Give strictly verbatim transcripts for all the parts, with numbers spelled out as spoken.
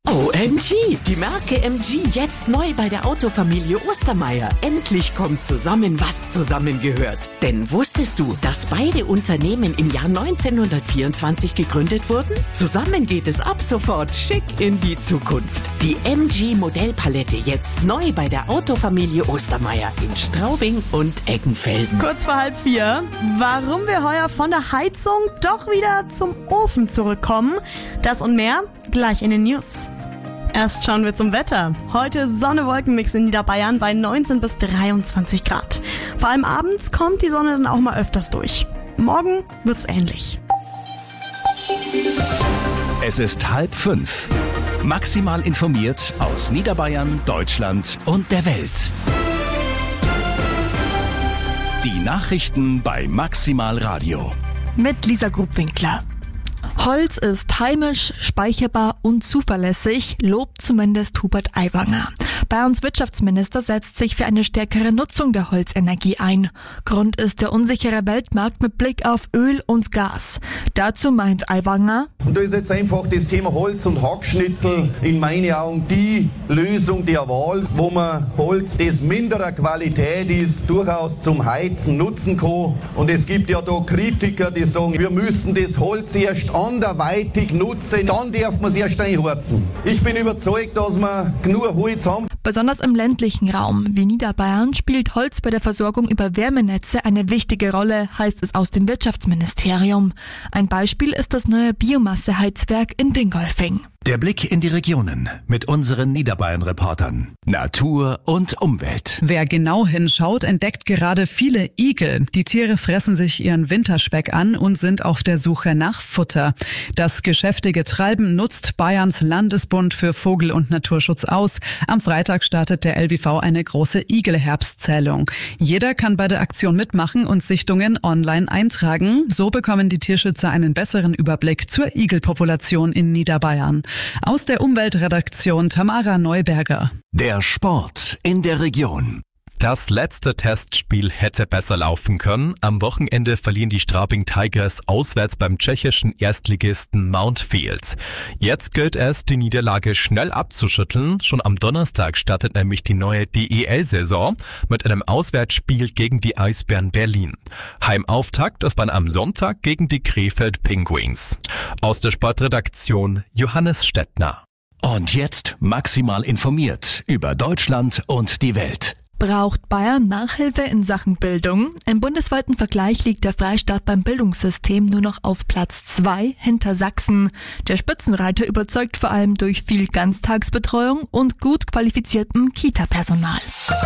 O M G, die Marke M G jetzt neu bei der Autofamilie Ostermeier. Endlich kommt zusammen, was zusammengehört. Denn wusstest du, dass beide Unternehmen im Jahr neunzehnhundertvierundzwanzig gegründet wurden? Zusammen geht es ab sofort schick in die Zukunft. Die M G Modellpalette jetzt neu bei der Autofamilie Ostermeier in Straubing und Eggenfelden. Kurz vor halb vier. Warum wir heuer von der Heizung doch wieder zum Ofen zurückkommen, das und mehr gleich in den News. Erst schauen wir zum Wetter. Heute Sonne-Wolken-Mix in Niederbayern bei neunzehn bis dreiundzwanzig Grad. Vor allem abends kommt die Sonne dann auch mal öfters durch. Morgen wird's ähnlich. Es ist halb fünf. Maximal informiert aus Niederbayern, Deutschland und der Welt. Die Nachrichten bei Maximal Radio. Mit Lisa Grubwinkler. Holz ist heimisch, speicherbar und zuverlässig, lobt zumindest Hubert Aiwanger. Bayerns Wirtschaftsminister setzt sich für eine stärkere Nutzung der Holzenergie ein. Grund ist der unsichere Weltmarkt mit Blick auf Öl und Gas. Dazu meint Aiwanger: Und da ist jetzt einfach das Thema Holz und Hackschnitzel in meinen Augen die Lösung der Wahl, wo man Holz, das minderer Qualität ist, durchaus zum Heizen nutzen kann. Und es gibt ja da Kritiker, die sagen, wir müssen das Holz erst anderweitig nutzen, dann darf man es erst einheizen. Ich bin überzeugt, dass wir genug Holz haben. Besonders im ländlichen Raum wie Niederbayern spielt Holz bei der Versorgung über Wärmenetze eine wichtige Rolle, heißt es aus dem Wirtschaftsministerium. Ein Beispiel ist das neue Biomasseheizwerk in Dingolfing. Der Blick in die Regionen mit unseren Niederbayern-Reportern. Natur und Umwelt. Wer genau hinschaut, entdeckt gerade viele Igel. Die Tiere fressen sich ihren Winterspeck an und sind auf der Suche nach Futter. Das geschäftige Treiben nutzt Bayerns Landesbund für Vogel- und Naturschutz aus. Am Freitag startet der L W V eine große Igelherbstzählung. Jeder kann bei der Aktion mitmachen und Sichtungen online eintragen. So bekommen die Tierschützer einen besseren Überblick zur Igelpopulation in Niederbayern. Aus der Umweltredaktion Tamara Neuberger. Der Sport in der Region. Das letzte Testspiel hätte besser laufen können. Am Wochenende verlieren die Straubing Tigers auswärts beim tschechischen Erstligisten Mountfield. Jetzt gilt es, die Niederlage schnell abzuschütteln. Schon am Donnerstag startet nämlich die neue D E L-Saison mit einem Auswärtsspiel gegen die Eisbären Berlin. Heimauftakt ist dann am Sonntag gegen die Krefeld Penguins. Aus der Sportredaktion Johannes Stettner. Und jetzt maximal informiert über Deutschland und die Welt. Braucht Bayern Nachhilfe in Sachen Bildung? Im bundesweiten Vergleich liegt der Freistaat beim Bildungssystem nur noch auf Platz zwei hinter Sachsen. Der Spitzenreiter überzeugt vor allem durch viel Ganztagsbetreuung und gut qualifiziertem Kita-Personal.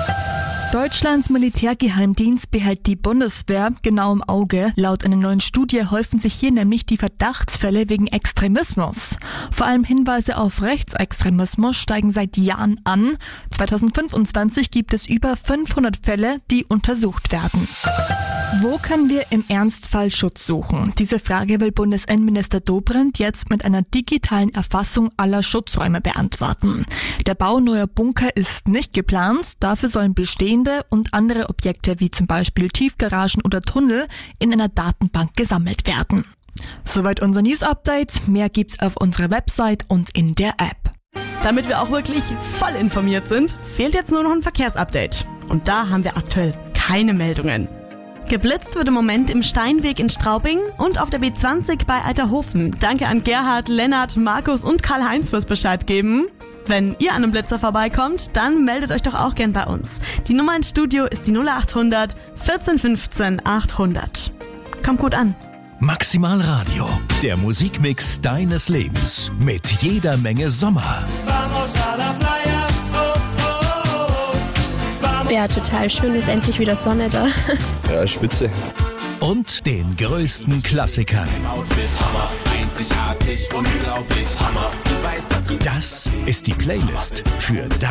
Deutschlands Militärgeheimdienst behält die Bundeswehr genau im Auge. Laut einer neuen Studie häufen sich hier nämlich die Verdachtsfälle wegen Extremismus. Vor allem Hinweise auf Rechtsextremismus steigen seit Jahren an. zweitausendfünfundzwanzig gibt es über fünfhundert Fälle, die untersucht werden. Wo können wir im Ernstfall Schutz suchen? Diese Frage will Bundesinnenminister Dobrindt jetzt mit einer digitalen Erfassung aller Schutzräume beantworten. Der Bau neuer Bunker ist nicht geplant. Dafür sollen bestehende und andere Objekte wie zum Beispiel Tiefgaragen oder Tunnel in einer Datenbank gesammelt werden. Soweit unser News-Update. Mehr gibt's auf unserer Website und in der App. Damit wir auch wirklich voll informiert sind, fehlt jetzt nur noch ein Verkehrsupdate. Und da haben wir aktuell keine Meldungen. Geblitzt wird im Moment im Steinweg in Straubing und auf der B zwanzig bei Alterhofen. Danke an Gerhard, Lennart, Markus und Karl-Heinz fürs Bescheid geben. Wenn ihr an einem Blitzer vorbeikommt, dann meldet euch doch auch gern bei uns. Die Nummer ins Studio ist die null acht hundert vierzehn fünfzehn achthundert. Kommt gut an. Maximal Radio, der Musikmix deines Lebens mit jeder Menge Sommer. Ja, total schön, ist endlich wieder Sonne da. Ja, spitze. Und den größten Klassikern. Das ist die Playlist für